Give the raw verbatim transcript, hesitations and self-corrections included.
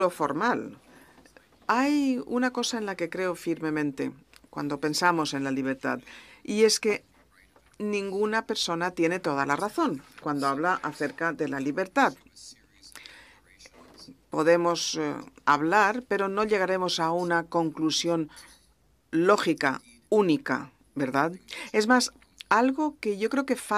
formal. Hay una cosa en la que creo firmemente cuando pensamos en la libertad, y es que ninguna persona tiene toda la razón cuando habla acerca de la libertad. Podemos eh, hablar, pero no llegaremos a una conclusión lógica, única, ¿verdad? Es más, algo que yo creo que falta